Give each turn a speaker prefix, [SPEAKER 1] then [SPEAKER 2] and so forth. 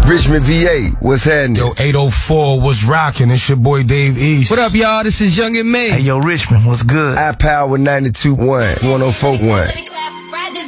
[SPEAKER 1] Richmond, VA, what's happening?
[SPEAKER 2] Yo, 804, what's rocking? It's your boy Dave East.
[SPEAKER 3] What up, y'all? This is Young and May.
[SPEAKER 4] Hey, yo, Richmond, what's good?
[SPEAKER 1] iPower 92.1, 104.1.